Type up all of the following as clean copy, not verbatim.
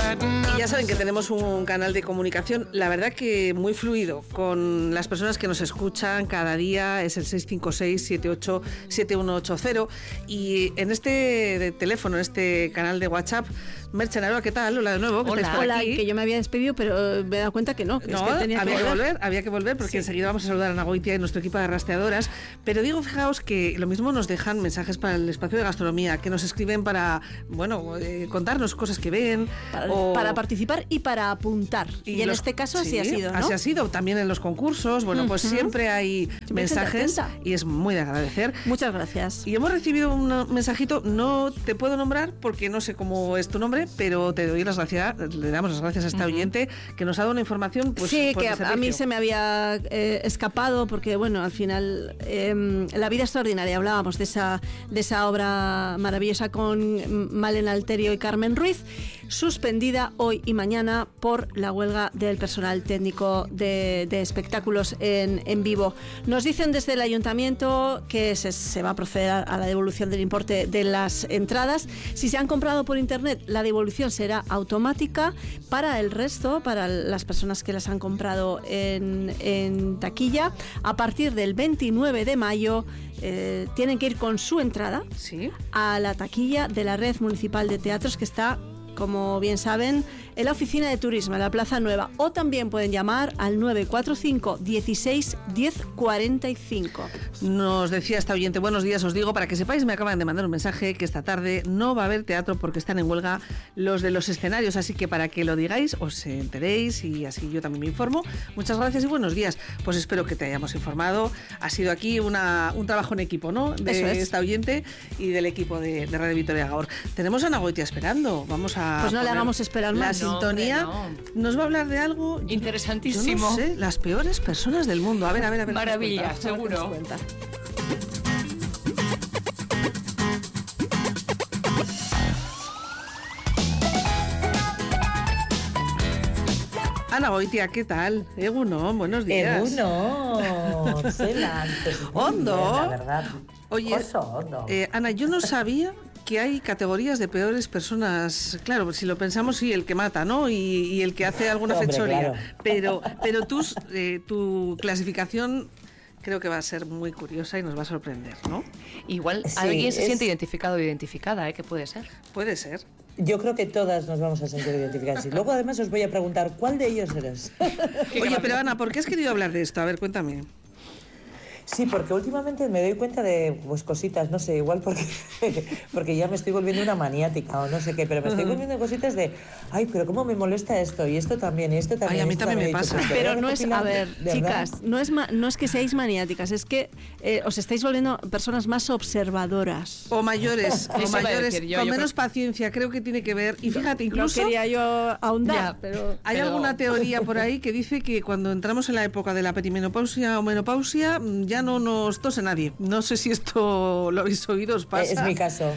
Y ya saben que tenemos un canal de comunicación, la verdad que muy fluido, con las personas que nos escuchan cada día, es el 656-787180. Y en este teléfono, en este canal de WhatsApp, Merche Naroa, ¿qué tal? Hola de nuevo. Hola, que yo me había despedido, pero me he dado cuenta que no, que había que volver porque enseguida vamos a saludar a Ana Goitia y nuestro equipo de rastreadoras. Pero digo, fijaos que lo mismo nos dejan mensajes para el espacio de gastronomía, que nos escriben para, contarnos cosas que ven. Para participar y para apuntar. Y en este caso así ha sido, ¿no? Así ha sido, también en los concursos. Bueno, pues siempre hay mensajes y es muy de agradecer. Muchas gracias. Y hemos recibido un mensajito, no te puedo nombrar porque no sé cómo es tu nombre, pero te doy las gracias, le damos las gracias a esta oyente que nos ha dado una información. Pues, sí, que a mí se me había escapado porque, bueno, al final La vida extraordinaria, hablábamos de esa obra maravillosa con Malena Alterio y Carmen Ruiz, suspendida hoy y mañana por la huelga del personal técnico de espectáculos en vivo. Nos dicen desde el ayuntamiento que se va a proceder a la devolución del importe de las entradas. Si se han comprado por internet, la devolución será automática. Para el resto, para las personas que las han comprado en taquilla, a partir del 29 de mayo tienen que ir con su entrada a la taquilla de la Red Municipal de Teatros, que está, como bien saben, en la oficina de turismo, en la Plaza Nueva, o también pueden llamar al 945 16 10 45. Nos decía esta oyente, buenos días, os digo, para que sepáis, me acaban de mandar un mensaje que esta tarde no va a haber teatro porque están en huelga los de los escenarios, así que para que lo digáis, os enteréis y así yo también me informo. Muchas gracias y buenos días. Pues espero que te hayamos informado. Ha sido aquí un trabajo en equipo, ¿no? De esta oyente y del equipo de Radio Vitoria Gaur. Tenemos a Ana Goitia esperando. Vamos a... Pues no le hagamos esperar más. La sintonía nos va a hablar de algo interesantísimo. Yo no sé, las peores personas del mundo. A ver. Maravilla, seguro. Ana Goitia, ¿qué tal? Egunon, buenos días. Egunon, Zelantes. Hondo. La verdad. Oye, Ana, yo no sabía que hay categorías de peores personas. Claro, si lo pensamos, sí, el que mata, ¿no? Y el que hace alguna fechoría. Claro. Pero tu clasificación creo que va a ser muy curiosa y nos va a sorprender, ¿no? Igual alguien se siente identificado o identificada, ¿eh? ¿Qué puede ser? Puede ser. Yo creo que todas nos vamos a sentir identificadas. Y luego además os voy a preguntar, ¿cuál de ellos eres? Oye, pero Ana, ¿por qué has querido hablar de esto? A ver, cuéntame. Sí, porque últimamente me doy cuenta de cositas, no sé, igual porque ya me estoy volviendo una maniática o no sé qué, pero me estoy volviendo cositas de, ay, pero cómo me molesta esto y esto también, y esto también. Ay, a mí también me pasa. Pero no es, a ver, chicas, no es que seáis maniáticas, es que os estáis volviendo personas más observadoras. O mayores, con menos paciencia, creo que tiene que ver. Y fíjate, incluso... No quería yo ahondar, pero... Hay alguna teoría por ahí que dice que cuando entramos en la época de la perimenopausia o menopausia, ya no nos tose nadie. No sé si esto lo habéis oído, os pasa. Es mi caso.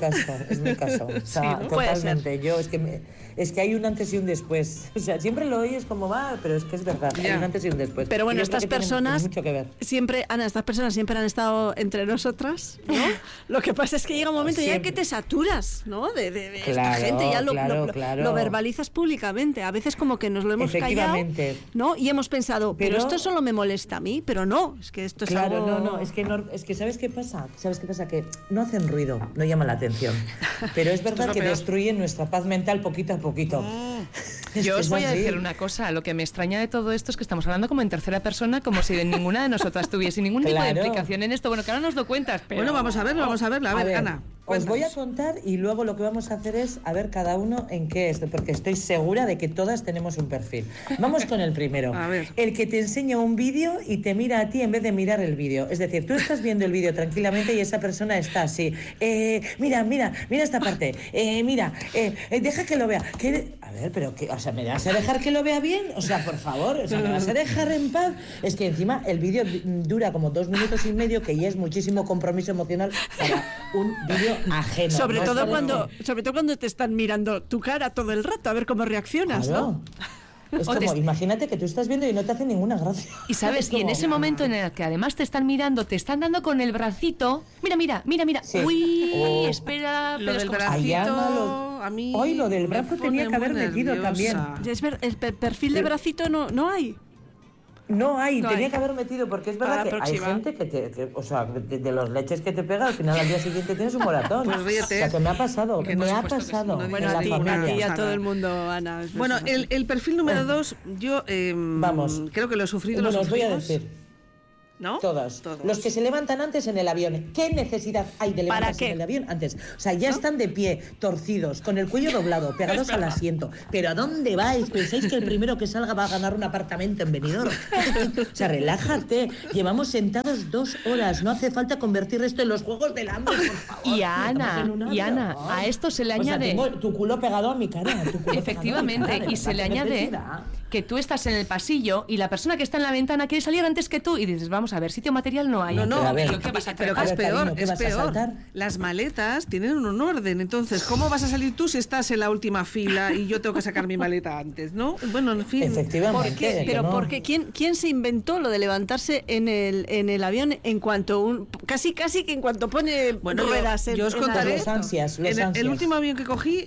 O sea, sí, totalmente. Yo es que hay un antes y un después. O sea, siempre lo oyes como va, pero es que es verdad. Hay un antes y un después. Pero bueno, estas personas mucho que ver. Siempre, Ana, estas personas siempre han estado entre nosotras, ¿no? Lo que pasa es que llega un momento ya que te saturas, ¿no? De esta gente, ya lo verbalizas públicamente. A veces como que nos lo hemos callado, ¿no? Y hemos pensado, pero esto solo me molesta a mí, pero no, es que esto es algo... No, es que ¿sabes qué pasa? Que no hacen ruido, no llaman la atención. Pero es verdad que destruyen nuestra paz mental poquito a poquito. Yo os voy a decir una cosa, lo que me extraña de todo esto es que estamos hablando como en tercera persona, como si ninguna de nosotras tuviese ningún tipo de implicación en esto. Bueno, que ahora nos lo cuentas, pero... Bueno, vamos a verlo. A ver, Ana. Os voy a contar y luego lo que vamos a hacer es a ver cada uno en qué es, porque estoy segura de que todas tenemos un perfil. Vamos con el primero. A ver. El que te enseña un vídeo y te mira a ti en vez de mirar el vídeo. Es decir, tú estás viendo el vídeo tranquilamente y esa persona está así. Mira esta parte. Deja que lo vea. A ver, pero ¿qué? O sea, ¿me vas a dejar que lo vea bien? O sea, por favor, o sea, ¿me vas a dejar en paz? Es que encima el vídeo dura como 2 minutos y medio, que ya es muchísimo compromiso emocional para un vídeo ajeno. Sobre todo cuando te están mirando tu cara todo el rato, a ver cómo reaccionas, claro. ¿No? Es como, imagínate que tú estás viendo y no te hace ninguna gracia. Y sabes, y en ese momento en el que además te están mirando, te están dando con el bracito. Mira. Sí. Uy, espera. Lo del bracito, a mí... Hoy lo del brazo tenía que haber metido también. Es el perfil de bracito no hay. No hay, No tenía hay. que haber metido, porque es verdad que hay gente que o sea, de los leches que te pega, al final al día siguiente tienes un moratón. Pues ríete. O sea, que me ha pasado, Que no me se ha ha puesto que sí, pasado. no Bueno, digas a en ti, la nada. a familia. ti y a Nada. todo el mundo, Ana. Bueno, el perfil número 2, yo Vamos. creo que lo he sufrido. Bueno, lo os voy a sufrimos, decir. ¿no? Todos. Los que se levantan antes en el avión. ¿Qué necesidad hay de ¿Para levantarse qué? en el avión antes? O sea, ya están de pie, torcidos, con el cuello doblado, pegados al asiento. ¿Pero a dónde vais? ¿Pensáis que el primero que salga va a ganar un apartamento en Benidorm? O sea, relájate. Llevamos sentados 2 horas. No hace falta convertir esto en los Juegos del Hambre, por favor. Y Estamos en un avión. a esto se le O sea, añade... tengo tu culo pegado a mi cara. Tu culo Efectivamente, pegado a mi cara, y se le ¿qué añade necesidad? que tú estás en el pasillo y la persona que está en la ventana quiere salir antes que tú y dices, vamos a ver, sitio material no hay. No, Pero a ver, ¿Pero qué vas a pero que tragar? es A ver, peor, cariño, ¿qué es vas a peor. saltar? Las maletas tienen un orden, entonces, ¿cómo vas a salir tú si estás en la última fila y yo tengo que sacar mi maleta antes, no? Bueno, en fin. Efectivamente. ¿Por qué? que Pero no. porque ¿quién se inventó lo de levantarse en el avión en cuanto casi que en cuanto pone Bueno, ruedas yo os en contaré. Los ansias, los En el ansias. último avión que cogí,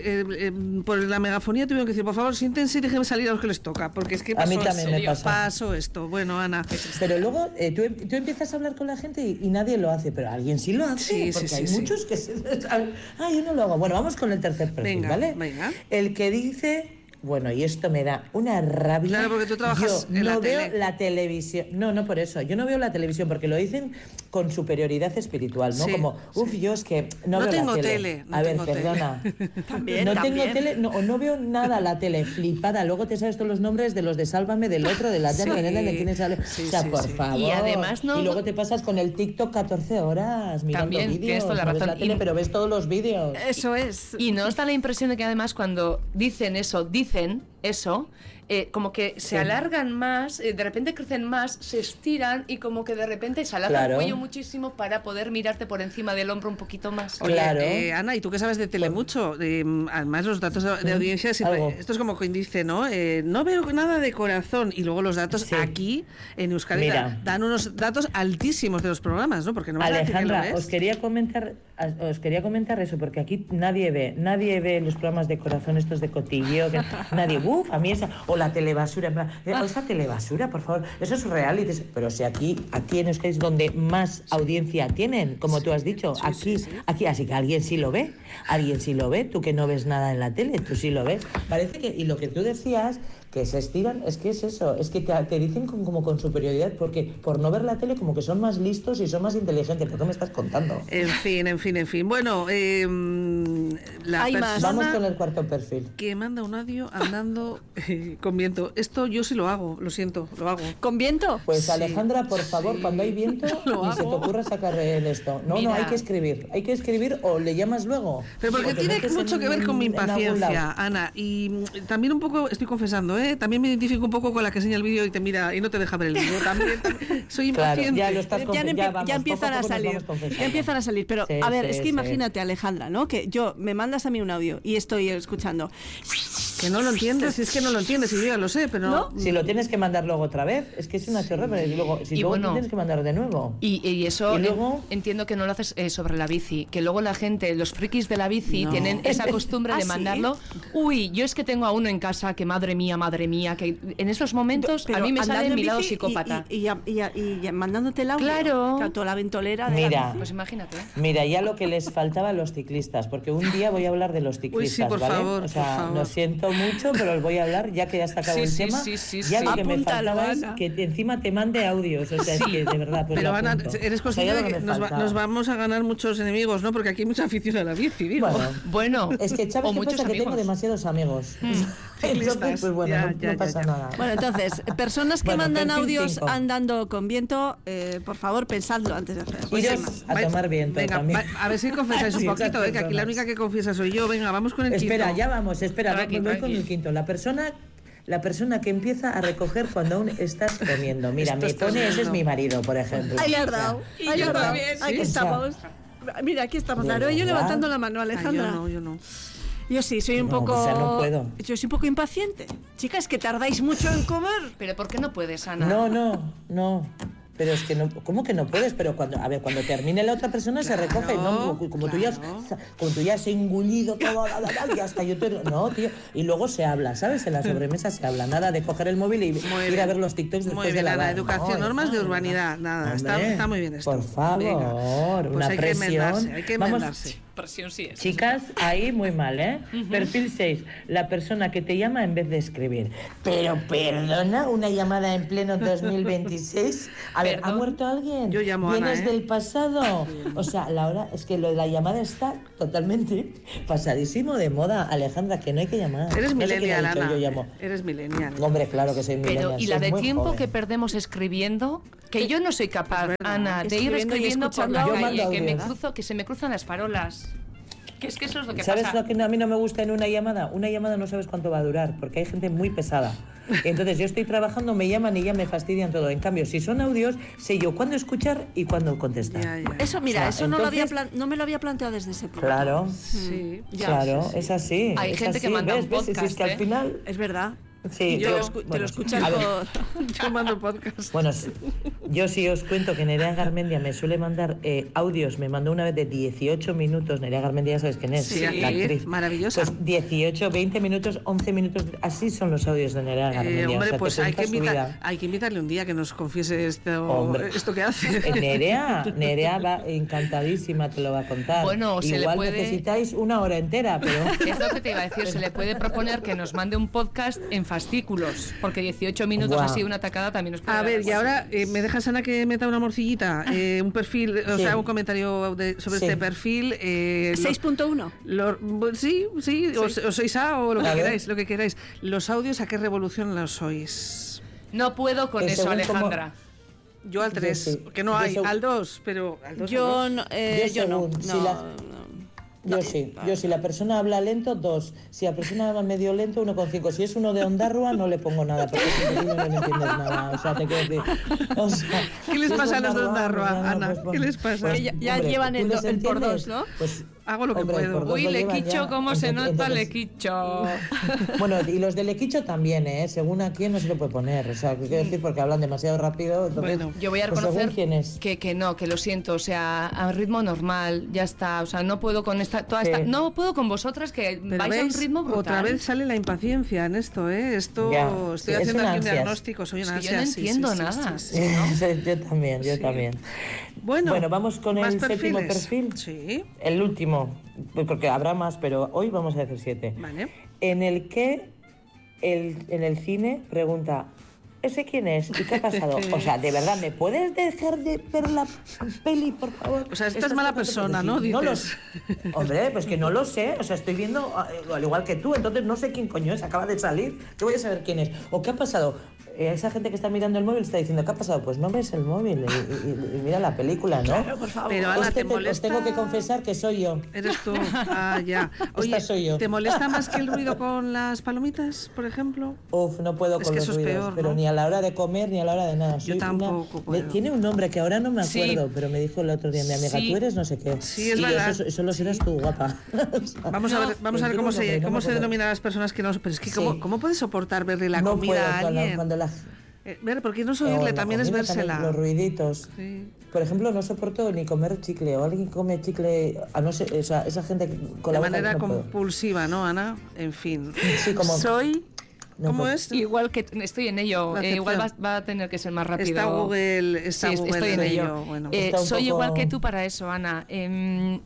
por la megafonía tuvieron que decir, por favor, siéntense y déjenme salir a los que les toca, porque es que A mí pasó, también me pasó. pasó esto. Bueno, Ana. Pero luego tú empiezas a hablar con la gente y nadie lo hace, pero alguien sí lo hace, Sí, sí, porque sí, hay sí. muchos que yo no lo hago. Bueno, vamos con el tercer perfil, Venga, ¿vale? venga. El que dice, bueno, y esto me da una rabia. Claro, porque tú trabajas yo en la no veo tele. la televisión. No por eso. Yo no veo la televisión porque lo dicen con superioridad espiritual, ¿no? Sí, Como, yo es que no, No veo tengo la tele, no a ver, tengo tele. perdona. También, no también. tengo tele, no veo nada la tele, flipada. Luego te sabes todos los nombres de los de Sálvame, del otro, de la tele, de quién sale. Sí, o sea, sí, por sí. favor. Y además no- Y luego te pasas con el TikTok 14 horas mirando También, vídeos. tienes toda la no ves razón. la tele, Y- pero ves todos los vídeos. Eso es. Y nos da la impresión de que además cuando dicen eso, como que se alargan más, de repente crecen más, se estiran y como que de repente se alarga Claro. el cuello muchísimo para poder mirarte por encima del hombro un poquito más. Oye, Claro. Ana, ¿y tú qué sabes de tele mucho? Además, los datos de audiencia siempre... algo. Esto es como quien dice, ¿no? No veo nada de corazón. Y luego los datos Sí. aquí, en Euskadi, Mira. dan unos datos altísimos de los programas, ¿no? Porque no vas a decir que lo Alejandra, ves. os quería comentar eso, porque aquí nadie ve los programas de corazón estos de cotilleo, que nadie, a mí esa, o la telebasura, en plan, esa telebasura, por favor, eso es reality, pero si aquí en Euskadi es donde más audiencia tienen, como tú has dicho, aquí, así que alguien sí lo ve, tú que no ves nada en la tele, tú sí lo ves, parece que, y lo que tú decías, que se estiran, es que es eso, es que te dicen como con superioridad, porque por no ver la tele como que son más listos y son más inteligentes. ¿Por qué me estás contando? En fin. Bueno, la Hay más. persona Vamos con el cuarto perfil. que manda un audio andando con viento. Esto yo sí lo hago, lo siento, lo hago. ¿Con viento? Pues Sí, Alejandra, por favor, sí. cuando hay viento, Lo ni se te hago. ocurra sacar esto. No, Mira. hay que escribir o le llamas luego. Pero porque O te tiene metes mucho que ver con mi en algún lado. impaciencia, Ana. Y también un poco, estoy confesando, también me identifico un poco con la que enseña el vídeo y te mira y no te deja ver el vídeo. También soy Claro, impaciente. ya lo estás Ya empiezan a salir. Ya empiezan a salir. Pero, Sí, a ver, sí, es que sí. imagínate, Alejandra, ¿no? Que me mandas a mí un audio y estoy escuchando. Que no lo entiendes, si es que no lo entiendes, y yo ya lo sé, pero ¿No? Si lo tienes que mandar luego otra vez, es que es una chorrada. Y luego, si Y luego bueno, tú tienes que mandar de nuevo. Y eso Y luego- entiendo que no lo haces sobre la bici, que luego la gente, los frikis de la bici, No. tienen esa costumbre ¿Ah, de sí? mandarlo. Uy, yo es que tengo a uno en casa que madre mía, que en esos momentos a Pero mí me andando sale en mi lado bici psicópata. y mandándote el audio. Claro. Toda la ventolera de la Mira. bici. Pues imagínate. Mira, ya lo que les faltaba a los ciclistas, porque un día voy a hablar de los ciclistas, sí, por ¿vale? favor, o sea, por favor. lo siento mucho, pero os voy a hablar, ya que ya está acabado Sí, el sí, tema, sí, ya sí. lo que me Apúntalo, faltaba es Ana. que encima te mande audios, o sea, es que de verdad, pues Pero lo Ana, apunto. eres O consciente sea, ya de lo que me faltaba. nos vamos a ganar muchos enemigos, ¿no? Porque aquí hay mucha afición a la bici, digo. Bueno, Bueno, es que ¿sabes o qué muchos pasa? Que tengo amigos. demasiados amigos. Entonces, Ciclistas. pues bueno, Ya, no ya, pasa ya. nada. Bueno, entonces, personas que Bueno, mandan perfil audios 5. andando con viento, por favor, pensadlo antes de hacer. Iros a tomar viento Venga, también. a ver si confesáis un Sí, poquito, esas que aquí la personas. única que confiesa soy yo. Venga, vamos con el Espera, quinto. ya vamos, espera, Tranqui, voy con tranqui. el quinto. La persona que empieza a recoger cuando aún estás comiendo. Mira, Esto me estás pone, ese es viendo. mi marido, por ejemplo. Ahí le has O sea, dado. Y Ahí le yo has dado. también, Aquí sí. estamos. Mira, aquí estamos. ¿De Claro, yo verdad? levantando la mano, Ay, Alejandra. yo no. Yo sí, soy un No, poco. o sea, no puedo. Yo soy un poco impaciente. Chicas, que tardáis mucho en comer. Pero ¿por qué no puedes, Ana? No. Pero es que no, ¿cómo que no puedes? Pero cuando termine la otra persona se recoge, ¿no? Como tú ya has engullido todo, ya hasta yo te... No, tío. Y luego se habla, ¿sabes? En la sobremesa se habla. Nada de coger el móvil y ir a ver los TikToks después de lavar. Educación, normas de urbanidad, nada. Está muy bien esto. Por favor, venga. Pues una hay presión. Hay que enmendarse. Presión sí es. Chicas, ahí muy mal, ¿eh? Perfil 6, la persona que te llama en vez de escribir. Pero perdona, una llamada en pleno 2026. A ver, ¿ha muerto alguien? Yo llamo a Ana, ¿Vienes del pasado? O sea, la hora, es que lo de la llamada está totalmente pasadísimo de moda, Alejandra, que no hay que llamar. Eres no sé quién ha millennial, dicho, Ana. yo llamo. Eres millennial. Hombre, claro que soy millennial. Pero, y la soy de muy tiempo joven. que perdemos escribiendo, que yo no soy capaz, Ana, de ir Escribiendo y escribiendo por la escuchando calle, audio. que se me cruzan las farolas. Que es que eso es lo que ¿Sabes pasa. lo que a mí no me gusta en una llamada? Una llamada no sabes cuánto va a durar, porque hay gente muy pesada. Entonces yo estoy trabajando, me llaman y ya me fastidian todo. En cambio, si son audios, sé yo cuándo escuchar y cuándo contestar. Ya. Eso, mira, O sea, eso no me lo había planteado desde ese punto. Claro, Sí. claro, es así. Hay es gente que así. manda un ¿Ves? Si podcast, es que al ¿eh? final... Es verdad. Sí, Te lo bueno, escuchas a ver, Yo mando podcast. Bueno, yo sí os cuento que Nerea Garmendia me suele mandar audios. Me mandó una vez de 18 minutos. Nerea Garmendia, ¿sabes quién es? Sí, la actriz. maravillosa. Pues 18, 20 minutos, 11 minutos. Así son los audios de Nerea Garmendia. Hombre, o sea, pues te hay que, cuenta su vida. hay que invitarle un día que nos confiese Hombre. esto que hace. Nerea va encantadísima, te lo va a contar. Bueno, se igual le puede... necesitáis una hora entera, pero... Es lo que te iba a decir, se le puede proponer que nos mande un podcast en fascículos, porque 18 minutos Guau. así una tacada también nos puede A dar ver, y algo. ahora me dejas, Ana, que meta una morcillita, un perfil, o Sí. sea, un comentario sobre Sí. este perfil. 6.1. Sí, o 6A o lo que A ver. queráis, lo que queráis. Los audios, ¿a qué revolución los oís? No puedo con eso, según cómo- Alejandra. Yo al 3, sí. que no Yo hay, seg- al 2, pero al 2. Yo no. Yo no. según, si No, la- no. Yo si la persona habla lento, 2. Si la persona habla medio lento, 1,5. Si es uno de Ondarrua, no le pongo nada, porque es imposible, no le entiendes nada. O sea, te quiero decir. O sea, ¿Qué les si es pasa a los de Ondarrua, Ondarrua, Ana? pues, ¿Qué les pasa? Que ya hombre, llevan ¿tú el les el por entiendes? dos, ¿no? Pues, Hago lo que hombre, puedo. por dos Uy, lo llevan Lequicho, ya. ¿cómo se nota Entonces- Lequicho? Bueno, y los de Lequicho también, ¿eh? Según a quién no se lo puede poner. O sea, ¿qué quiero decir? Porque hablan demasiado rápido. Entonces, Bueno, Yo voy a pues reconocer según quién es. que no, que lo siento, o sea, a ritmo normal, ya está, o sea, no puedo con Sí. no puedo con vosotras que Pero vais a un veis, ritmo brutal. otra vez sale la impaciencia en esto, ¿eh? Esto, Ya, estoy sí, es haciendo una aquí un ansias. diagnóstico, soy Es una que yo no ansia, sí, entiendo sí, sí, nada. sí, sí. Yo también, yo también. Bueno, Vamos con ¿más el séptimo perfiles? perfil. Sí, El último, porque habrá más, pero hoy vamos a decir 7. vale. En el que en el cine pregunta, ¿ese quién es? ¿Y qué ha pasado? O sea, de verdad, ¿me puedes dejar de ver la peli, por favor? O sea, esta es mala persona, ¿no? No Dices. Hombre, pues que no lo sé. O sea, estoy viendo al igual que tú, entonces no sé quién coño es, acaba de salir. ¿Qué voy a saber quién es? ¿O qué ha pasado? Esa gente que está mirando el móvil está diciendo, ¿qué ha pasado? Pues no ves el móvil y mira la película, ¿no? Claro, por favor. Pero Ana, Es que ¿te os molesta? tengo que confesar que soy yo. Eres tú. Ah, ya. Oye, Esta soy yo. ¿te molesta más que el ruido con las palomitas, por ejemplo? Uf, no puedo Es con que los eso es ruidos, peor, pero ¿no? ni a la hora de comer ni a la hora de nada. Yo Soy tampoco puedo. Tiene un nombre que ahora no me Sí. acuerdo, pero me dijo el otro día mi amiga, Sí. tú eres no sé qué. Sí, es y verdad. eso lo serás tú, guapa. O sea, Vamos a ver pues cómo yo no me se acuerdo. denominan a las personas que no... Pero es que, Sí. ¿cómo puedes soportar verle la no comida puedo a alguien? cuando la... Ver, porque no es oírle, la también es comida, vérsela. también los ruiditos. Sí. Por ejemplo, no soporto ni comer chicle o alguien que come chicle, a no ser, o sea, esa gente que con De la boca manera no puedo. compulsiva, ¿no, Ana? En fin. Sí, como... Soy No ¿Cómo puedo. es? igual que estoy en ello, La igual acepción. va a tener que ser más rápido. Está Google, Sí, Google estoy en ello. Bueno. Está un Soy poco- igual que tú para eso, Ana. Sí.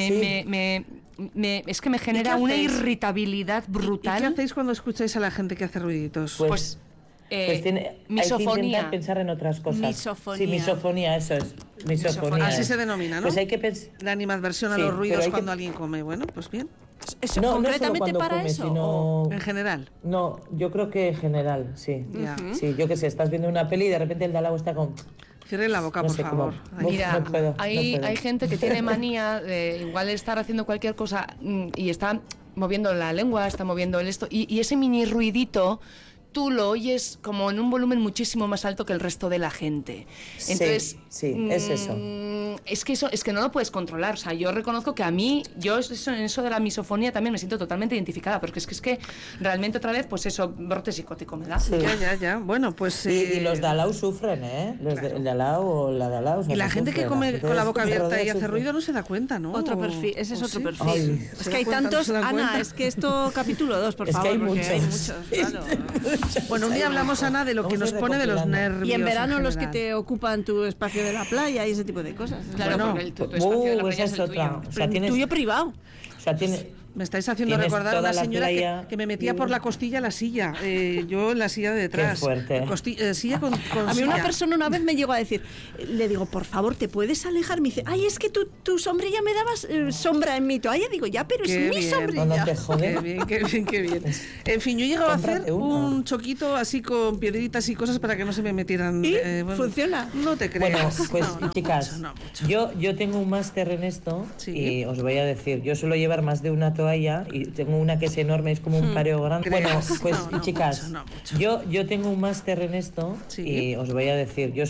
Es que me genera qué una hacéis? irritabilidad ¿Y brutal. qué hacéis cuando escucháis a la gente que hace ruiditos? Pues, Pues hay que misofonía. intentar pensar en otras cosas. Misofonía. Sí, misofonía, eso es. Misofonía. Así es. se denomina, ¿no? Pues hay que pensar... La animadversión a Sí, los pero ruidos hay que- cuando alguien come. Bueno, pues bien. ¿Eso No, no solo concretamente cuando para come, eso? sino... En general. No, yo creo que en general, sí. Ya. Sí, yo qué sé, estás viendo una peli y de repente el de al lado está con... Cierren la boca, No por sé cómo. favor. Ay, Mira, No puedo, hay, no puedo. hay gente que tiene manía de igual estar haciendo cualquier cosa y está moviendo la lengua, está moviendo esto, y ese mini ruidito tú lo oyes como en un volumen muchísimo más alto que el resto de la gente. Entonces, sí, es eso. Es que no lo puedes controlar. O sea, yo reconozco que a mí, en eso de la misofonía también me siento totalmente identificada, porque es que realmente otra vez, pues eso, brote psicótico me da. Sí. Ya. Bueno, pues... Y los Dalau sufren, ¿eh? El Dalau o la Dalau. O sea, y la gente que come con la boca abierta y hace ruido no se da cuenta, ¿no? Otro perfil, ese es otro perfil. Ay. Es que hay tantos, Ana, es que esto capítulo 2, por favor. Es que hay porque muchos. hay muchos, claro. Bueno, un día hablamos, Ana, de lo que nos pone de los nervios. Y en verano los que general. te ocupan tu espacio de la playa y ese tipo de cosas. Claro, Bueno, porque tu espacio de la playa esa es es el otra. tuyo. O sea, tienes, Tuyo privado. o sea, tienes, Me estáis haciendo Tienes recordar a toda una la señora playa que me metía libre. por la costilla la silla. Yo en la silla de detrás. Qué fuerte. Silla con A mí una silla. persona una vez me llegó a decir, le digo, por favor, ¿te puedes alejar? Me dice, ay, es que tu sombrilla me dabas sombra en mi toalla. Digo, ya, pero Qué es mi bien. sombrilla. no te jodes. Qué bien. En fin, yo llegaba a hacer Cómprate una. un choquito así con piedritas y cosas para que no se me metieran. ¿Y? Bueno, ¿Funciona? No te Bueno, creas. pues No, chicas, mucho, no mucho. yo tengo un máster en esto Sí. y os voy a decir, yo suelo llevar más de una toalla y tengo una que es enorme, es como un pareo grande. Bueno, ¿Crees? pues No, chicas, mucho, no mucho. yo tengo un máster en esto Sí. y os voy a decir, yo